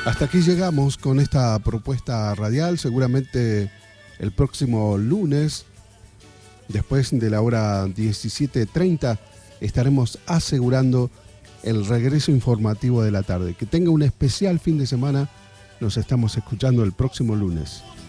Hasta aquí llegamos con esta propuesta radial. Seguramente el próximo lunes, después de la hora 17:30, estaremos asegurando el regreso informativo de la tarde. Que tenga un especial fin de semana. Nos estamos escuchando el próximo lunes.